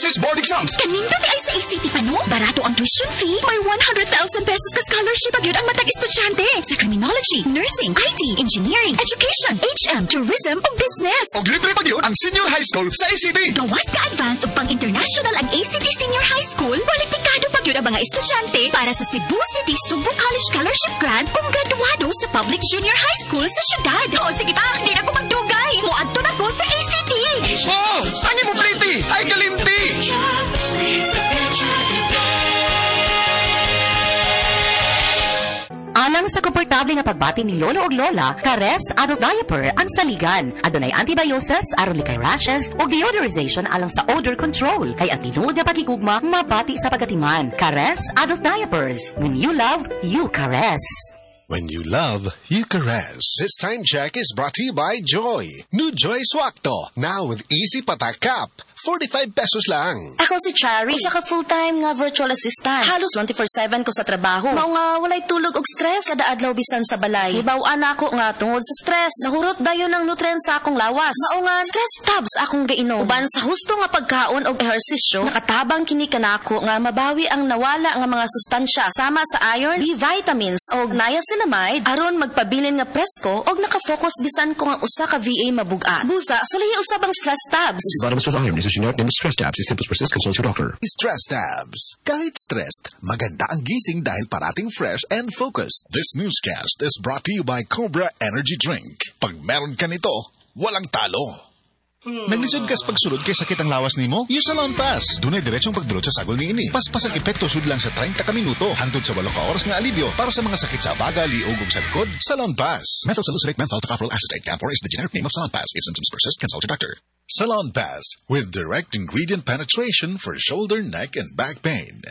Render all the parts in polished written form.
overseas board exams. Kanindot ay sa ACT pa no? Barato ang tuition fee. May 100,000 pesos ka scholarship agad ang matag estudyante. Sa criminology, nursing, IT, engineering, education, HM, tourism o business. O libre pa yun ang senior high school sa ACT. Gawas ka advance o pang-international ang ACT Senior High School. Kwalipikado pa yun ang mga estudyante para sa Cebu City Subo College Scholarship Grant kung graduado sa public junior high school sa syudad. O sige pa, hindi na ko magdugay. Muadto na ko sa ACT. Oh, ano mo pretty? Ay kalimti. Alang sa komportable nga pagbati ni Lolo og Lola, Kares Adult Diaper ang saligan. Adunay antibiosis, aron likay rashes, o deodorization alang sa odor control. Kay ang tinuod nga pagigugma, mabati sa pagatiman. Kares Adult Diapers. When you love, you caress. When you love, you caress. This time check is brought to you by Joy. New Joy Swakto. Now with easy patak cap. 45 pesos lang. Ako si Chari, usa ka full-time nga virtual assistant. Halos 24/7 ko sa trabaho. Mao nga walay tulog og stress kada adlaw bisan sa balay. Hibaw-an ako nga tungod sa stress. Nahurot dayon ang nutrients sa akong lawas. Mao nga stress tabs akong gainom. Uban sa husto nga pagkaon og ehersisyo, nakatabang kini kanako nga mabawi ang nawala nga mga sustansya sama sa iron, B vitamins og niacinamide aron magpabilin nga presko og nakafocus bisan kung ang usa ka VA mabugat. Busa, sulay usab ang stress tabs. This is generic name of stress tabs. If symptoms persist, consult your doctor. Stress tabs. Kahit stressed, maganda ang gising dahil parating fresh and focused. This newscast is brought to you by Cobra Energy Drink. Pag meron ka nito, walang talo. Naglisod kas pagsulod kay sakit ang lawas nimo? Use Salon Pass. Dunay diretsong pagdurot sa sagol ni ini. Paspas ang epekto sud lang sa 30 ka minuto hangtod sa 8 ka oras nga alibyo para sa mga sakit sa baga, liog ug sa likod. Salon Pass. Methyl salicylate menthol tocopherol acetate camphor is the generic name of Salon Pass. If symptoms persist, consult your doctor. Salon Pass with direct ingredient penetration for shoulder, neck, and back pain.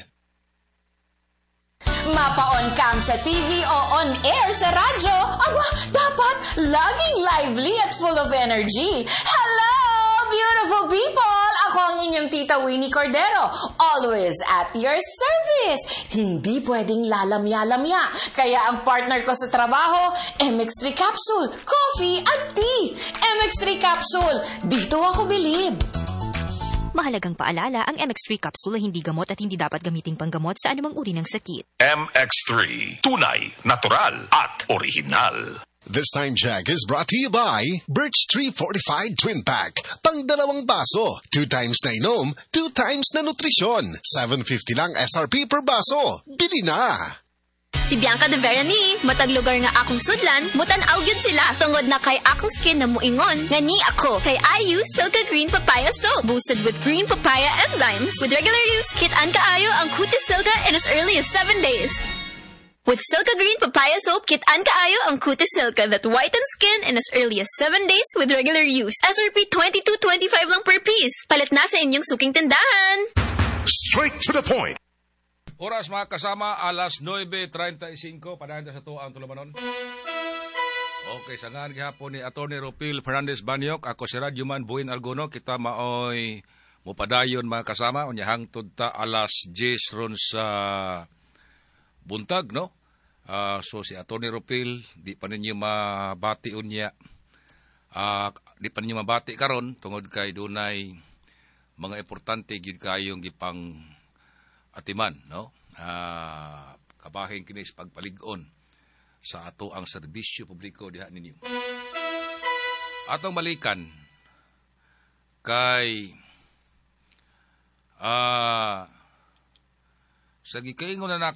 Mapa-on cam sa TV o on-air sa radyo, aba, dapat laging lively at full of energy. Hello, beautiful people! Ako ang inyong tita Winnie Cordero, always at your service. Hindi pwedeng lalamya-lamya. Kaya ang partner ko sa trabaho, MX3 Capsule, coffee at tea. MX3 Capsule, dito ako bilib. Mahalagang paalala, ang MX3 capsule ay hindi gamot at hindi dapat gamiting panggamot sa anumang uri ng sakit. MX3, tunay, natural, at original. This time check is brought to you by Birch Tree Fortified Twin Pack. Pang dalawang baso. 2 times na inom, 2 times na nutrisyon. 750 lang SRP per baso. Bili na! Si Bianca de Verani, matag lugar nga akong sudlan, mutan-aw yun sila. Tungod na kay akong skin na muingon. Nga ni ako, kay I use Silka Green Papaya Soap, boosted with green papaya enzymes. With regular use, kit-an kaayo ang Cutis Silka in as early as 7 days. With Silka Green Papaya Soap, kit-an kaayo ang Cutis Silka that whitens skin in as early as 7 days with regular use. SRP 22.25 lang per piece. Palit na sa inyong suking tindahan. Straight to the point. Oras mga kasama, alas 9:35, panahon sa tuwa ang tulumanon. Okay, sa ngahan gihapon ni Atty. Ropil Fernandez Banyok, ako si Radyoman Buin Alguno, kita maoy mupadayon mga kasama, unya hangtod ta alas 10 ron sa buntag, no? So si Atty. Ropil, di pa ninyo mabati unya, di pa ninyo mabati karon tungod kay dunay mga importante gid kayong gipang atiman, no? Kabahin kini sa pagpalig-on sa ato ang serbisyo publiko diha ninyo. Atong balikan kay sa gikaingon na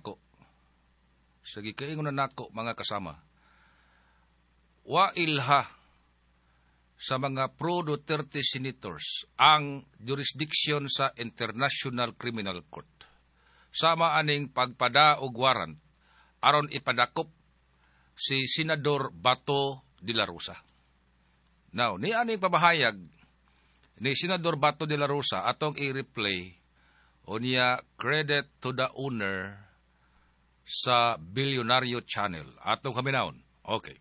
nako mga kasama, wa ilha sa mga pro-Duterte senators ang jurisdiction sa International Criminal Court. Sama aning pagpada og warrant aron ipadakop si Senador Bato de la Rosa. Now, ni aning pamahayag ni Senador Bato de la Rosa atong i-replay o niya credit to the owner sa Bilyonaryo Channel. Atong kaminaon. Okay.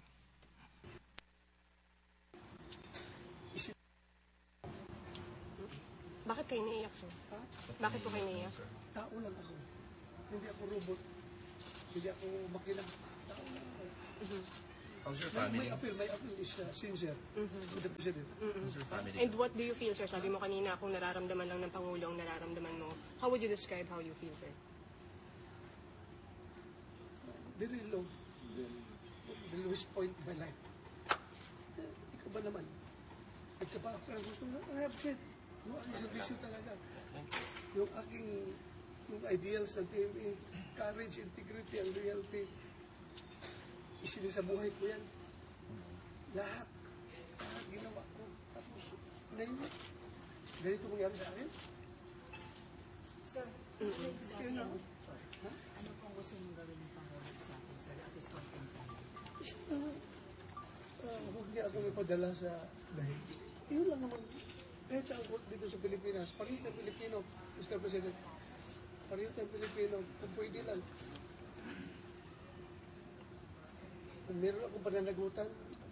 Bakit kayo naiyak, sir? Ha? Bakit po kayo naiyak? Tao lang ako. Hindi ako robot. Hindi ako makilang. Tao lang ako. May appeal is sincere with the President. And what do you feel, sir? Sabi mo kanina, kung nararamdaman lang ng Pangulo ang nararamdaman mo, how would you describe how you feel, sir? Very low. The lowest point of my life. Ikaw ba naman? Nagkaba ako ng gusto mo, I have said, yung aking servisyo talaga. Yung aking, yung ideals ng TMA, courage, integrity, and loyalty, isinisabuhay ko yan. Lahat ginawa ko. Tapos, ngayon, ganito mangyari sa akin. Sir, ano pong gusto mong gawin ng Pangulo sa akin, sir, at this point in time? Huwag niya akong ipadala sa dahil. Yun lang naman. Kahit sa abot dito sa Pilipinas, pareho tayong Pilipino, Mr. President. Pareho tayong Pilipino, kung pwede lang. Kung meron akong pananagutan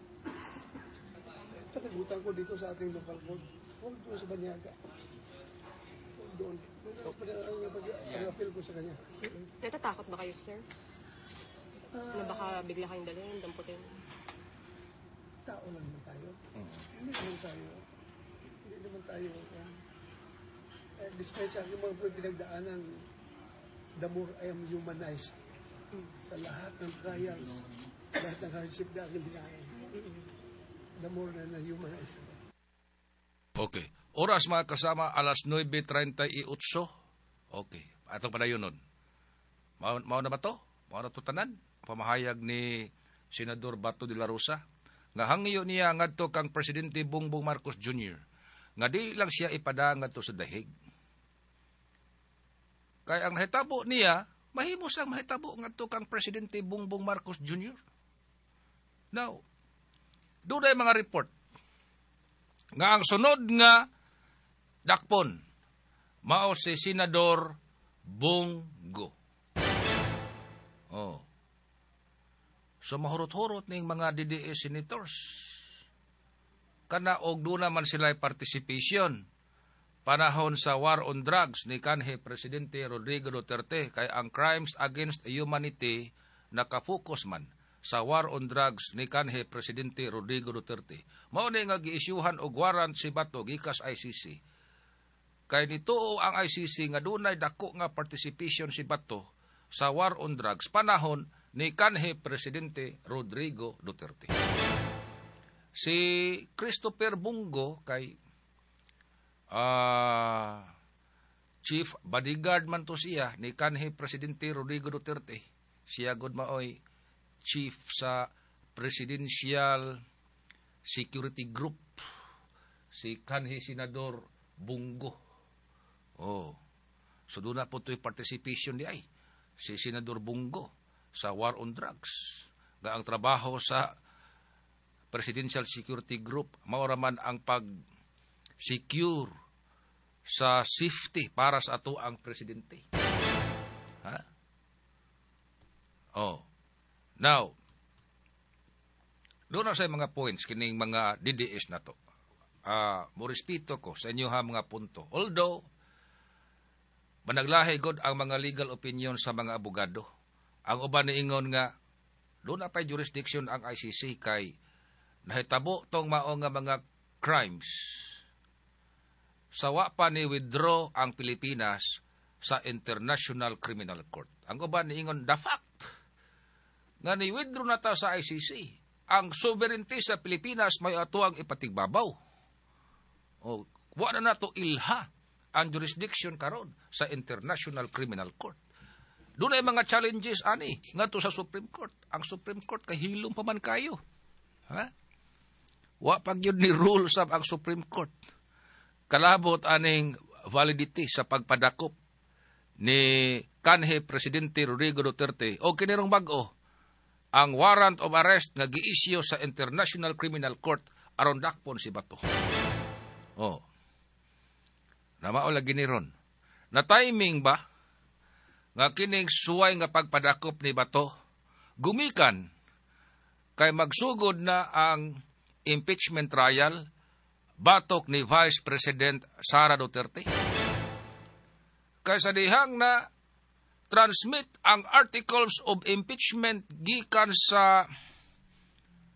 ko dito sa ating local board. Huwag doon sa Banyaga. Huwag doon. Ang appeal ko sa kanya. Natatakot ba kayo, sir? Na baka bigla kayong dalhin, damputin? Tao lang naman tayo. Hindi naman tayo. Despite sa aking mga pinagdaanan, the more I am humanized sa lahat ng trials, lahat ng hardship na aking dinahin. The more na humanized. Okay. Oras mga kasama, alas 9:38. Okay. Atong padayon nun. Mao na ba to? Mao na to tanan? Pamahayag ni Senador Bato de la Rosa. Nga hangiyo niya ngadto kang Presidente Bongbong Marcos Jr. Nga di lang siya ipada ngadto sa dahig. Kaya ang nahitabo niya, mahimo sang mahitabo ngadto kang Presidente Bongbong Marcos Jr. Now, doon ay mga report nga ang sunod nga dakpon mao si Senador Bongo. Oh. So mahurot-hurot ning mga DDS senators. Kana og doon naman sila participation panahon sa war on drugs ni kanhi Presidente Rodrigo Duterte kay ang crimes against humanity nakapokus man sa war on drugs ni kanhi Presidente Rodrigo Duterte. Mao ni nga giisyuhan og warrant si Bato gikas ICC. Kay nituo ang ICC nga dunay dako nga participation si Bato sa war on drugs panahon ni kanhi Presidente Rodrigo Duterte. Si Christopher Bongo kay chief bodyguard man to siya ni kanhi Presidente Rodrigo Duterte. Siya gud maoy chief sa Presidential Security Group, si kanhi Senador Bongo. Oh. So doon na po ito'y participation di ay si Senador Bongo sa war on drugs. Nga ang trabaho sa Presidential Security Group, mauraman ang pag-secure sa safety para sa ato ang presidente. Ha? Oh. Now, doon na sa mga points, kining mga DDS na to. Morespeto ko sa inyo ha mga punto. Although, managlahi god ang mga legal opinion sa mga abogado. Ang uban niingon nga, doon na pa'y jurisdiction ang ICC kay nahitabo tong mao nga mga crimes. Sawa pa ni withdraw ang Pilipinas sa International Criminal Court. Ang uban niingon, the fact nga ni-withdraw na ta sa ICC, ang sovereignty sa Pilipinas may atuang ipatigbabaw. O, wala na to ilha ang jurisdiction karon sa International Criminal Court. Doon ay mga challenges, ani, nga to sa Supreme Court. Ang Supreme Court, kahilom pa man kayo. Ha? Wa pag yun ni rule sa ang Supreme Court. Kalabot aning validity sa pagpadakop ni kanhi Presidente Rodrigo Duterte o kinirong bag-o ang warrant of arrest nga gi-issue sa International Criminal Court aron dakpon si Bato. Oh. Namao lagi ni ron. Na timing ba nga kining suway nga pagpadakop ni Bato gumikan kay magsugod na ang impeachment trial batok ni Vice President Sara Duterte. Kay sa dihang na transmit ang articles of impeachment gikan sa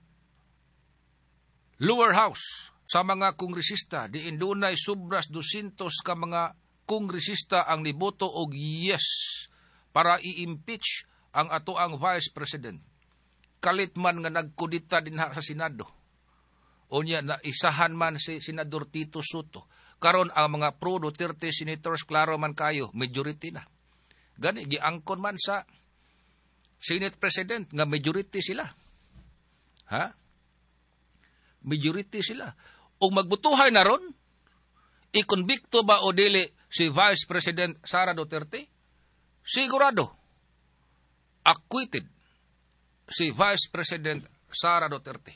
lower house sa mga kongresista, diin dunay subras 200 ka mga kongresista ang niboto og yes para i-impeach ang atoang Vice President. Kalit man nga nagkudita din sa Senado. Unya na isahan man si Senador Tito Soto. Karon ang mga pro Duterte senators, klaro man kayo, majority na. Gani, giangkon man sa Senate President nga majority sila. Ha? Majority sila. O magbutuhay na ron, ikonbikto ba o dili si Vice President Sara Duterte? Sigurado, acquitted si Vice President Sara Duterte.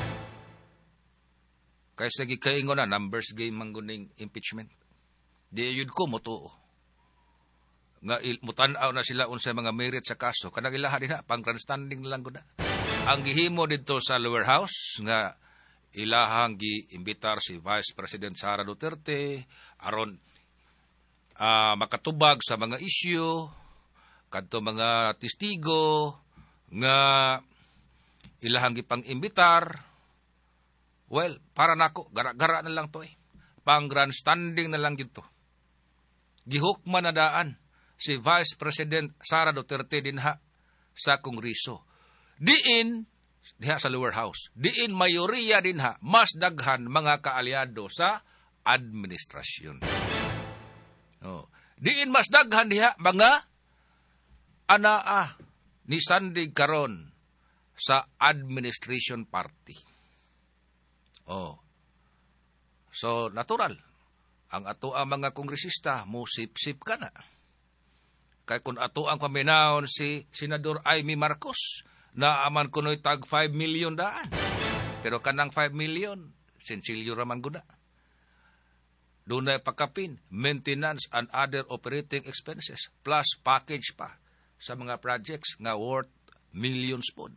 Kaya sige kaingon na, numbers game mangguning impeachment. Di yun ko motuo. Nga mutanaw na sila unsay mga merit sa kaso. Kanang ilaha din na, pang grandstanding lang ko na. Ang gihimo dito sa lower house, nga ilahang giimbitar si Vice President Sara Duterte, aron makatubag sa mga isyu, kadto mga testigo, nga ilahang gipang-imbitar. Well, para nako, gara-gara na lang to eh. Pang grandstanding na lang dito. Gihukman na daan si Vice President Sara Duterte dinha sa Kongreso. Diha sa lower house. Diin mayoriya dinha, mas daghan mga kaalyado sa administrasyon. Oh. Diin mas daghan diha mga anaa ni Sandig karon sa administration party. Oh. So, natural. Ang ato ang mga kongresista, musip-sip ka na. Kaya kung ato ang paminaon si Senador Amy Marcos, naaman kuno'y tag 5 million daan. Pero kanang 5 million, sensilyo raman guna. Doon na pakapin, maintenance and other operating expenses, plus package pa sa mga projects nga worth millions po.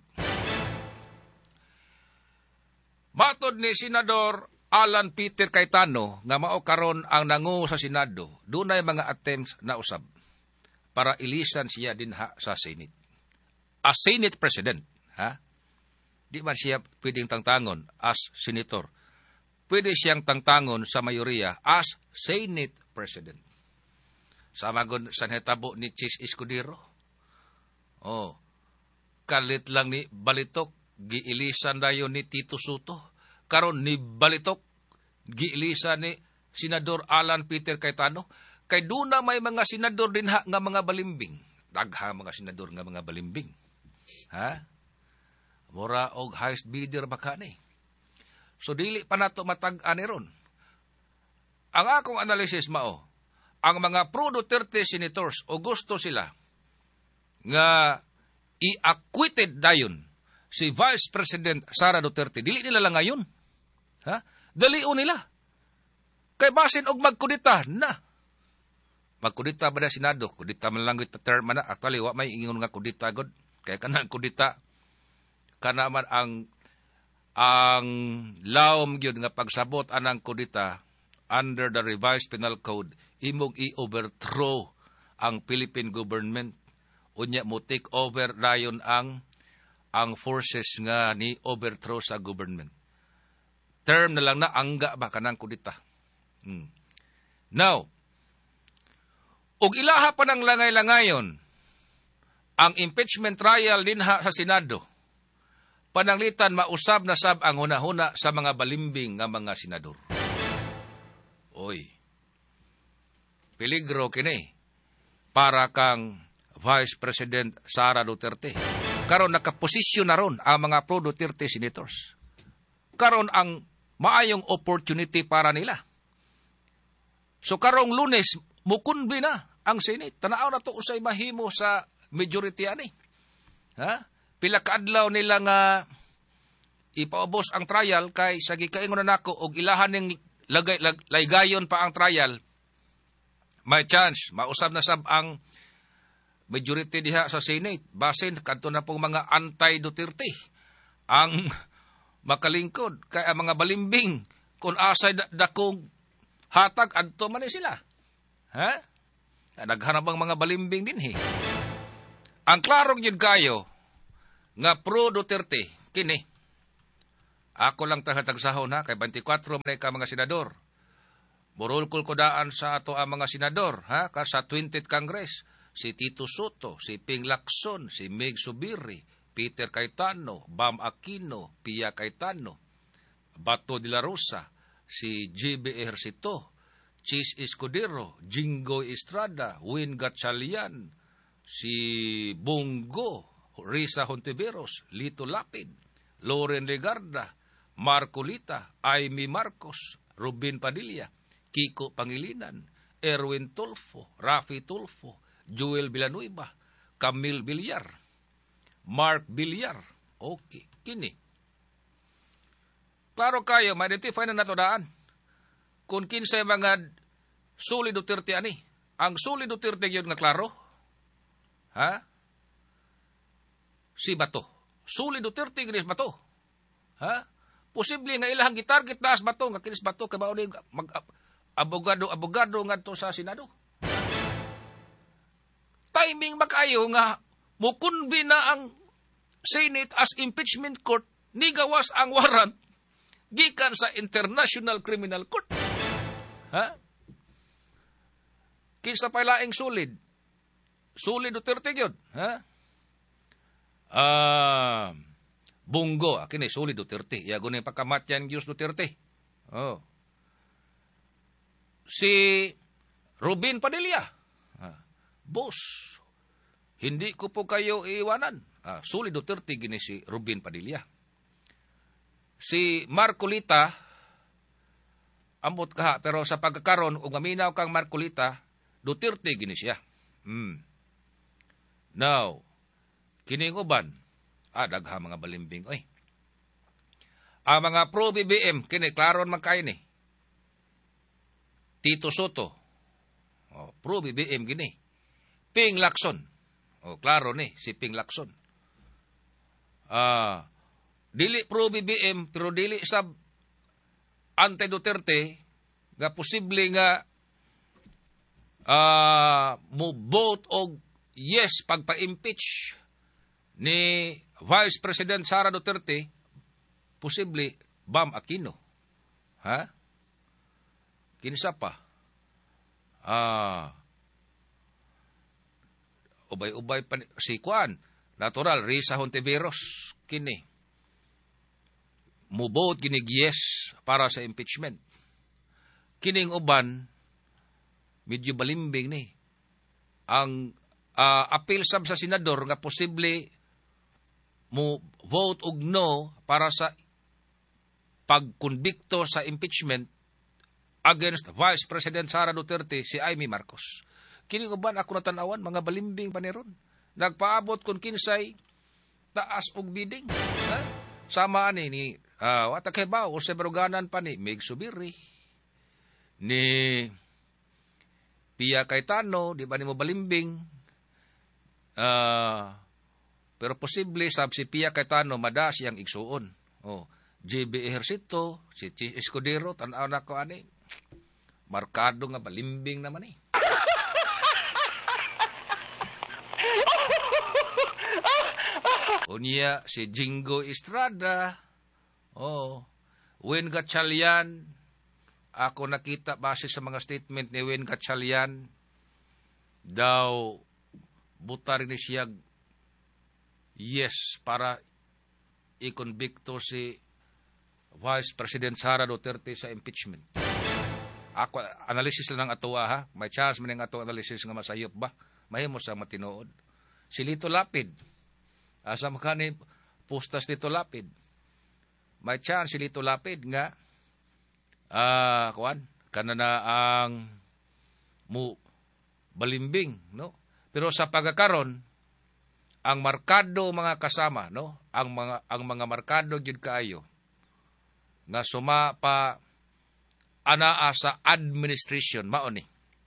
Matod ni Senador Alan Peter Cayetano nga mao karon ang nangu sa Senado, dunay mga attempts na usab para ilisan siya dinha sa Senate. As Senate President, ha? Di man siya pwedeng tangtangon as Senator. Pwede siyang tangtangon sa mayoriya as Senate President. Samagon sa netabo ni Chis Escudero. Oh, kalit lang ni Balitok, giilisan dayon ni Tito Soto. Karon ni Balitok, giilisan ni Senador Alan Peter Cayetano. Kay duna may mga senador din nga mga balimbing. Dagha mga senador nga mga balimbing. Ha? Mura og highest bidder baka ni. So dili pa nato matag-an ni ron. Ang akong analysis mao, ang mga pro Duterte senators o gusto sila nga i-acquitted dayon si Vice President Sara Duterte. Dili nila lang ngayon. Ha? Dalion nila. Kay basin og magkudita na. Magkudita ba na Senado? Kudita man lang ito term na. Actually, wa may ingon nga kudita god. Kaya kanang kudita, kanaman ang lawom yun nga pagsabot anang kudita under the revised penal code, imog i-overthrow ang Philippine government. Unya mo take over dayon ang forces nga ni overthrow sa government. Term na lang na angga ba kanang kudita. Now, ug ilaha pa ng langay-langayon ang impeachment trial dinha sa Senado. Pananglitan mausab na sab ang hunahuna sa mga balimbing nga mga senador. Oy. Peligro kini para kang Vice President Sara Duterte. Karon nakaposisyon na ron ang mga pro Duterte senators. Karon ang maayong opportunity para nila. So karong Lunes mukunbi na ang Senate. Tanaw na to usay mahimo sa majority ani. Ha? Pila ka adlaw nila nga ipaubos ang trial kay sa gikaingon na nako og ilahan ning laygayon pa ang trial. May chance mausab na sab ang majority diha sa Senate basin kadto na pong mga anti-Duterte ang makalingkod kay ang mga balimbing kung asay dakong hatag adto man sila. Ha? Naghanap ang mga balimbing dinhi. Ang klarong yun kayo nga pro Duterte kini Ako lang taghatagsahon ha, kay 24 man ka mga senador. Burulkol ko daan sa ato ang mga senador, ha, ka sa 20th Congress. Si Tito Soto, si Ping Lacson, si Meg Subiri, Peter Cayetano, Bam Aquino, Pia Cayetano, Bato de la Rosa, si J.B. Ejercito, Chis Escudero, Jingo Estrada, Win Gatchalian, si Bongo, Risa Hontiveros, Lito Lapid, Loren Legarda, Marco Lita, Aimee Marcos, Rubin Padilla, Kiko Pangilinan, Erwin Tulfo, Rafi Tulfo, Joel Villanueva, Camille Villar, Mark Villar. Okay, kini. Klaro kayo, ma-identify na natodaan. Kung kinsay mga Suli Duterte ani. Ang Suli Duterte yun nga klaro. Ha? Si Bato. Suli Duterte ginis Bato. Ha? Posible nga ilahang gitarget na as Bato, nga kinis Bato, kaya mauni abogado nga to sa Senado. Timing makayo nga mukunbi na ang Senate as impeachment court, ni gawas ang warrant gikan sa International Criminal Court. Ha? Kinsa pa laing sulid. Sulid Duterte yun. Ha? Bongo, akin eh, Suli Duterte. Iago na yung pagkamatyan Diyos Duterte. Oh. Si Rubin Padilla. Boss, hindi ko po kayo iiwanan. Suli Duterte gini si Rubin Padilla. Si Marcolita, ambot ka pero sa pagkakaroon, kung maminaw kang Marcolita, Duterte gini siya. Now, kining uban, dagha mga balimbing. Oy. Ang mga pro-BBM, kiniklaron man kayo ni. Tito Soto, pro-BBM gini. Ping Lacson, klaro ni, si Ping Lacson. Dili pro-BBM, pero dili sa anti-Duterte, nga posible nga mo vote og yes pagpa-impeach ni Vice President Sara Duterte, posible Bam Aquino. Ha? Kinsa pa? Ubay-ubay pa si Kuan. Natural, Risa Hontiveros. Kini. Mubot kinig yes para sa impeachment. Kining uban, medyo balimbing ni. Ang appeal sab sa senador nga posible mo vote og no para sa pagkonbikto sa impeachment against Vice President Sara Duterte, si Aimee Marcos. Kining uban ako natanawan, mga balimbing pa ni ron. Nagpaabot kung kinsay taas og bidding. Ha? Sama ni watakay ba o sa baruganan pa ni Meg Subiri, ni Pia Cayetano, di ba ni mo balimbing? Pero posible sab si Pia Cayetano mada siyang igsuon. J.B. Ejercito, si Escudero, tanaw na ko ani. Markado nga balimbing naman eh. Unya si Jingo Estrada, Win Gatchalian, ako nakita base sa mga statement ni Win Gatchalian, daw butar ni siya yes para ikonbikto si Vice President Sara Duterte sa impeachment. Ako, analysis lang ng atuwa ha. May chance man ng atuwa analysis nga masayop ba? Mahimo sa matinood. Si Lito Lapid. Asa makani pustas Lito Lapid. May chance si Lito Lapid nga kanana ang mu balimbing, no? Pero sa pagkakaron, ang markado mga kasama, no? Ang mga markado gyud kaayo nga suma pa anaa sa administration mao ni.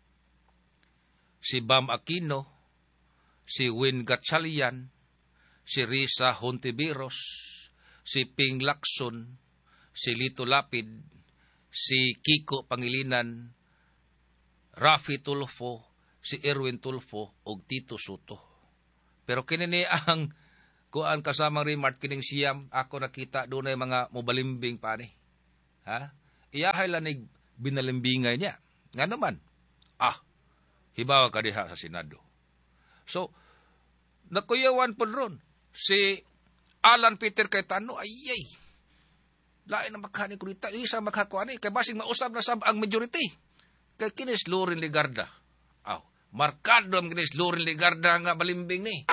Si Bam Aquino, si Win Gatchalian, si Risa Hontiveros, si Ping Lacson, si Lito Lapid, si Kiko Pangilinan, Rafi Tulfo, si Erwin Tulfo, o Tito Soto. Pero kinini ang kuan kasamang remark kining siyam, ako nakita doon ay mga mubalimbing pa ni. Ha? Iyahay lanig binalimbingay niya. Nga naman, hibawa ka diha sa Senado. So, nakuyawan po ron, si Alan Peter Cayetano, ayay, lain na makhanin ko dito, isa makhakuan kay basing mausap na sab ang majority. Kay kinis Loren Legarda. Markado ang kinis Loren Legarda nga balimbing ni.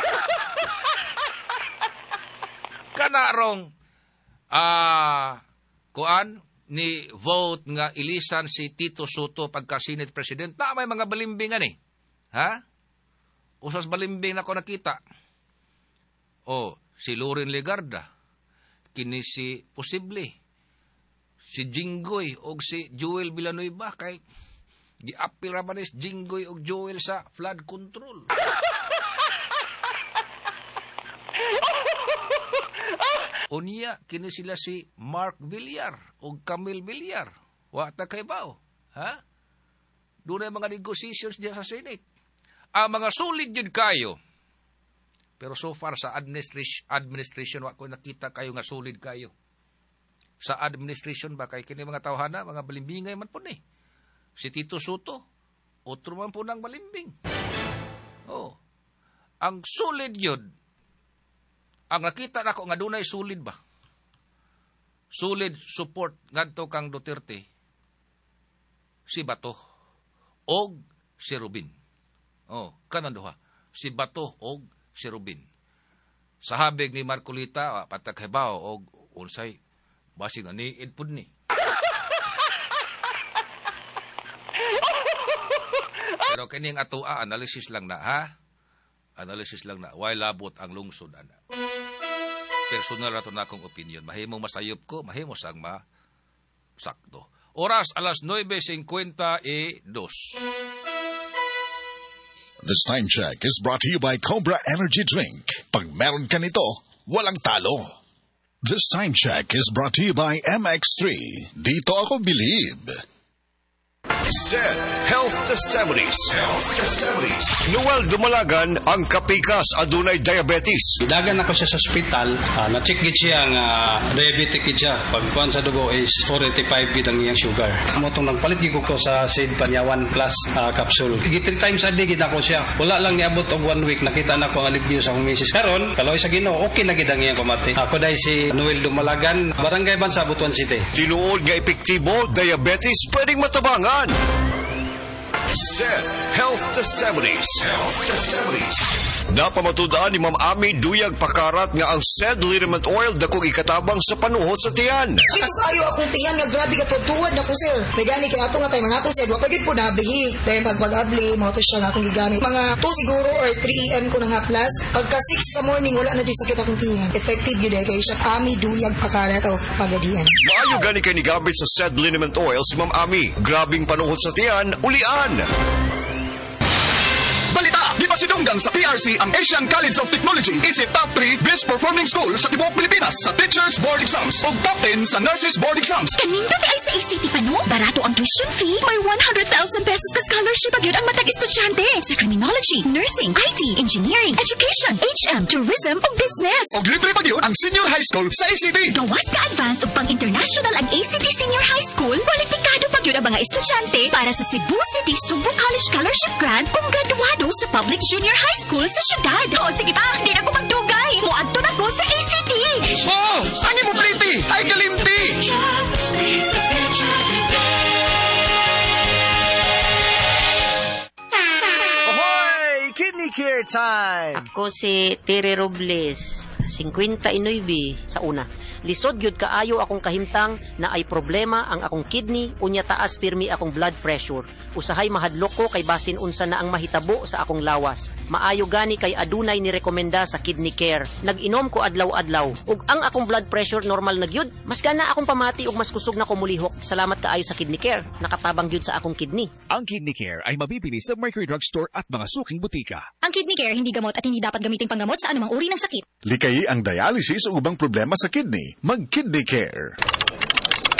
Kanarong kuan ni vote nga ilisan si Tito Soto pagka Senate President na may mga balimbingan ha? Usas balimbing na ko nakita. Si Loren Legarda, kini si posible si Jinggoy o si Joel Villanueva kay giapil ra man ni Jinggoy o Joel sa flood control. Unya, kini sila si Mark Villar o Camille Villar. Wata kay bao. Ha? Doon ay mga negotiations diya sa Senate. Ang mga solid yun kayo. Pero so far sa administration, wako nakita kayo nga solid kayo. Sa administration ba kay kini mga tawhana, mga balimbingay man po ni. Si Tito Soto, otro man po ng balimbing. Ang solid yun, ang nakita nako nga dunay solid ba? Solid support ngadto kang Duterte. Si Bato og si Rubin. Kanan duha. Si Bato og si Rubin. Sa habig ni Marcolita, pataghibaw og unsay basing aniid pud ni. Pero kining atoa analysis lang na ha. Analysis lang na. Why labot ang lungsod ana. Personal rato na akong opinion. Mahimong masayop ko, mahimong sang masakto. Oras alas 9:52. This time check is brought to you by Cobra Energy Drink. Pag meron ka nito, walang talo. This time check is brought to you by MX3. Dito ako believe. Said Health Testimonies. Noel Dumalagan ang kapikas adunay diabetes. Dagan ako siya sa ospital, na-check gid siya nga diabetic gid siya. Pagkuan sa dugo is 485 gid ang iyang sugar. Amo tong nagpalit gid ko sa Sid Panyawan Plus capsule. 3 times a day gid ako siya. Wala lang niabot og 1 week nakita na ko ang alivio sa akong misis. Karon, kaloy sa Ginoo, okay na gid ang iyang pamati. Ako dai si Noel Dumalagan, Barangay Bansa, Butuan City. Tinuod nga epektibo, diabetes pwedeng matabangan. Said Health Testimonies. Napamatudaan ni Ma'am Ami Duyag Pakarat nga ang said liniment oil dakong ikatabang sa panuhot sa tiyan. Sis, ayo akong tiyan nga grabe ka tuwad na ko sir. May gani kay ato nga tayo mga ako sir. Wapagid po nablihi. Dahil pag-abli, mga to siya nga akong gigamit. Mga 2 siguro or 3 AM ko na nga plus. Pagka 6 sa morning, wala na di sakit akong tiyan. Effective yun eh. Kaya siya Ami Duyag Pakarat o Pagadian. Maayo gani kay ni gamit sa said liniment oil si Ma'am Ami. Grabing panuhot sa tiyan, ulian. Balita! Di ba sinunggang sa PRC ang Asian College of Technology isip top 3 best performing school sa tibuok Pilipinas sa Teachers Board Exams o top 10 sa Nurses Board Exams. Kanino ay sa ACT pa no? Barato ang tuition fee. May 100,000 pesos ka scholarship agad ang matag estudyante sa criminology, nursing, IT, engineering, education, HM, tourism o business. O libre pa yun ang senior high school sa ACT. Gawas ka advance o pang-international ang ACT Senior High School. Kwalipikado pa yun ang mga estudyante para sa Cebu City Subo College Scholarship Grant kung graduado sa Public Junior High School sa syudad. Sige pa, hindi na ko magdugay. Muadto na ko sa ACT. Ani mo pretty? Ay kalimti! Ahoy! Kidney Care Time! Ako si Tere Robles, 59 sa una. Lisod gyud kaayo akong kahimtang na ay problema ang akong kidney unya taas pirmi akong blood pressure. Usahay mahadlok ko kay basin unsa na ang mahitabo sa akong lawas. Maayo gani kay adunay ni rekomenda sa Kidney Care. Nag-inom ko adlaw-adlaw ug ang akong blood pressure normal na gyud. Mas gana akong pamati ug mas kusog na ko mulihok. Salamat kaayo sa Kidney Care. Nakatabang gyud sa akong kidney. Ang Kidney Care ay mabibili sa Mercury Drugstore at mga suking butika. Ang Kidney Care hindi gamot at hindi dapat gamiting panggamot sa anumang uri ng sakit. Likayi ang dialysis o ubang problema sa kidney. Mag-Kidney Care.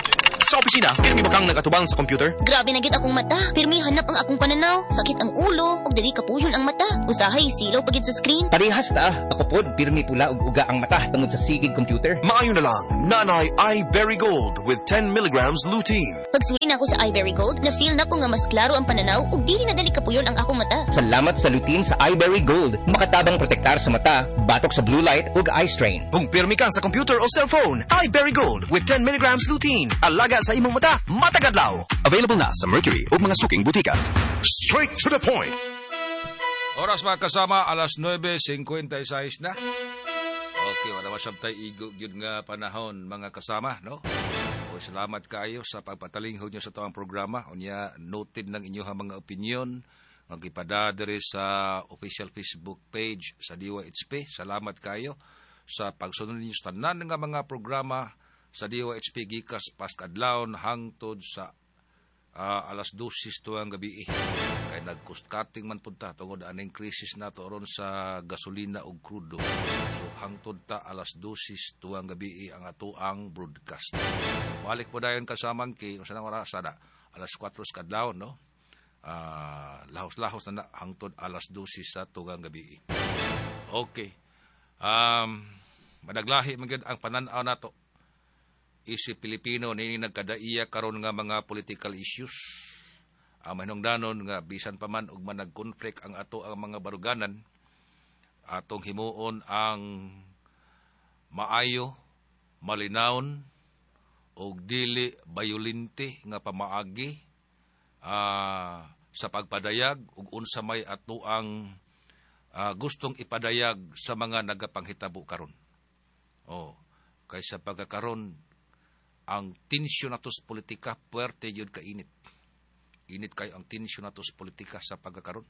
sa opisina, pirmi ba kang nagatubang sa computer? Grabe na gid akong mata. Pirmi hanap ang akong pananaw. Sakit ang ulo, ug dili kapuyon ang mata. Usahay silaw pagid sa screen. Parehas ta. Ako pod pirmi pula ug uga ang mata tungod sa sigig computer. Maayo na lang, Nanay iBerry Gold with 10 milligrams lutein. Pagsuli na ako sa iBerry Gold, na-feel na ko nga mas klaro ang pananaw ug dili na dali kapuyon ang akong mata. Salamat sa lutein sa iBerry Gold. Makatabang protektar sa mata, batok sa blue light ug eye strain. Kung pirmi ka sa computer o cellphone, iBerry Gold with 10 milligrams lutein. Alaga sa imong mata, matagadlaw. Available na sa Mercury o mga suking butika. Straight to the point. Oras mga kasama, alas 9:56 na. Okay, wala masabtay igog yun nga panahon mga kasama, no? O salamat kayo sa pagpatalinghod nyo sa tawang programa. Unya, noted ng inyong mga opinion. Magipadadere sa official Facebook page sa DYHP. Salamat kayo sa pagsunod ninyo sa tanan nga mga programa sa DYHP gikas paskadlawon hangtod sa alas 12 tuwang gabi. Kaya nag-cost cutting man punta tungod aning krisis nato ron sa gasolina ug krudo. So hangtod ta alas 12 tuwang gabi ang ato ang broadcast. Balik po dayon kasamang kay usa oras sada alas 4 kadlawon, no? Lahos-lahos na hangtod alas 12 sa tuwang gabi. Okay. Madaglahi man gyud ang pananaw nato. Isip Pilipino nini nagkadaiya karon nga mga political issues. Mahinungdanon nga bisan pa man ug manag-conflict ang ato ang mga baruganan, atong himuon ang maayo, malinawon ug dili bayolente nga pamaagi sa pagpadayag ug unsa may ato ang gustong ipadayag sa mga nagapanghitabo karon. Kaysa pagkakaron ang tensyon nato sa politika, puwerte yun kainit. Init kayo ang tensyon nato sa politika sa pagkakaroon.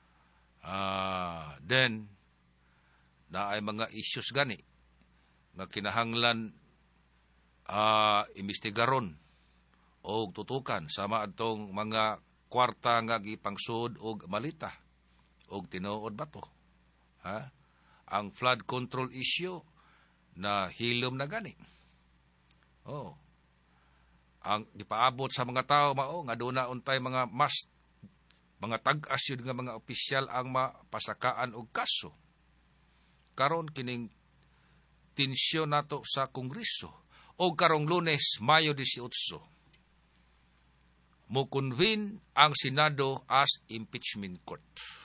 Then, na ay mga issues gani, nga kinahanglan imbestigaron o tutukan sama atong mga kwarta nga gipangsud og malita og tinuod bato. Ang flood control issue na hilom na gani. Ang ipaabot sa mga tao mao nga doon untay mga mga tag-as yun nga mga opisyal ang mapasakaan og kaso. Karon kining tensyon nato sa Kongreso o karong Lunes, Mayo 18. Mo-convene ang Senado as impeachment court.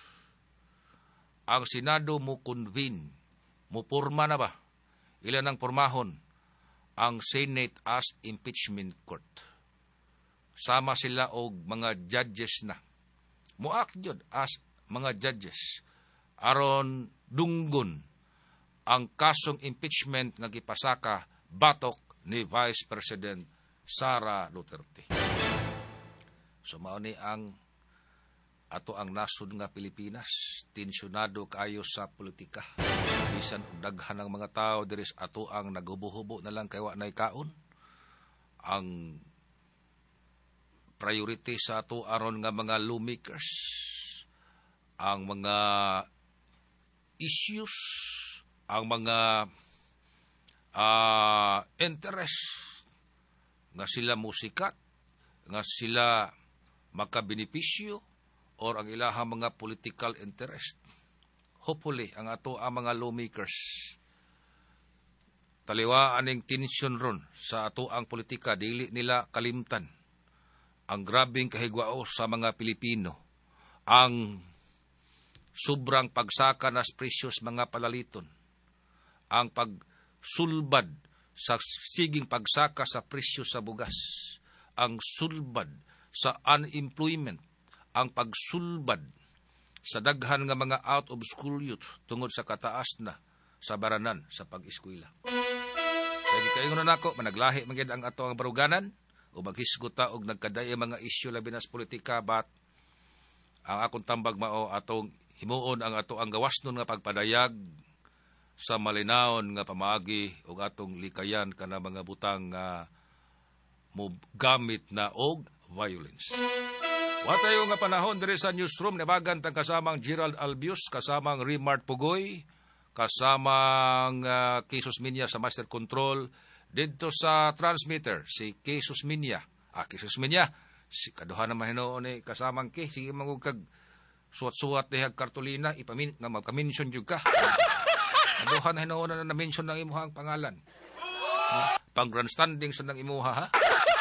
Ang Senado mo-convene. Mupurma na ba? Ilan ang pormahon? Ang Senate as impeachment court. Sama sila og mga judges na. Muak jud as mga judges. Aron dunggon ang kasong impeachment nga gipasaka batok ni Vice President Sara Duterte. So mao ni ang ato ang nasod nga Pilipinas, tensyonado kayo sa politika. Bisan og daghan ng mga tao diri sa ato ang nagubo-hubo na lang kay wa nay kaon. Ang priority sa ato aron nga mga lawmakers, ang mga issues, ang mga interest nga sila musikat, nga sila makabenepisyo or ang ilahang mga political interest. Hopefully, ang ato ang mga lawmakers taliwaan ng tensyon ron sa ato ang politika, dili nila kalimtan ang grabing kahigwao sa mga Pilipino, ang sobrang pagsaka nas presyos mga palaliton, ang pagsulbad sa siging pagsaka sa presyo sa bugas, ang sulbad sa unemployment, ang pagsulbad sa daghan nga mga out of school youth tungod sa kataas na sa baranan sa pag-eskwela. Kaya kayo na nako, managlahi magid ang ato ang baruganan o maghisguta og nagkadaya mga isyu labi na sa politika, but ang akong tambag mao atong himuon ang ato ang gawasnon nga pagpadayag sa malinawon nga pamaagi og atong likayan kana mga butang nga mogamit na og violence. Watayo nga panahon diri sa newsroom nabagan tang kasamang Gerald Albius, kasamang Remart Pugoy, kasamang Kisos Minya sa Master Control, Dito sa transmitter, si Jesus Minya. Jesus Minya. Si kaduha naman hinoon ni kasamang Ki. Sige magugkag suwat-suwat dihag kartolina. Nga magka-mention juga. Kaduha na hinoon na na-mention ng imuhang pangalan. Pang grandstanding sa ng imuha, ha?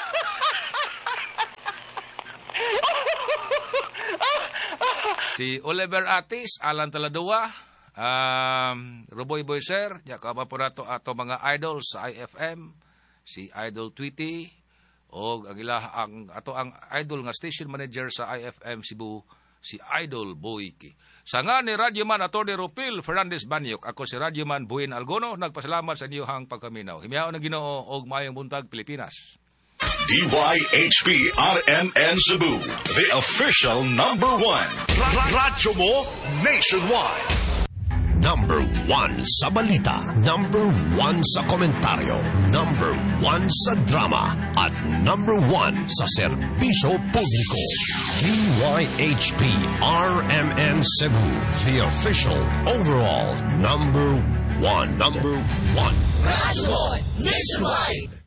Si Oliver Atis, Alan Taladua, Ruboy Boyser, yakaba po nato ato mga idol sa IFM, si Idol Tweety, o ang ato ang idol nga station manager sa IFM Cebu, si Idol Boyki. Sa nga ni Radyoman Atty. Ropil Fernandez Banyok, ako si Radyoman Buin Algono, nagpasalamat sa inyohang pagkaminaw. Himiao na Ginoo og maayong buntag Pilipinas. DYHP RMN Cebu, the official number 1. Radyo mo nationwide. Number 1 sa balita, number 1 sa komentaryo, number 1 sa drama, at number 1 sa serbisyo publiko. DYHP RMN Cebu, the official overall number 1. Number 1. Radyo mo nationwide.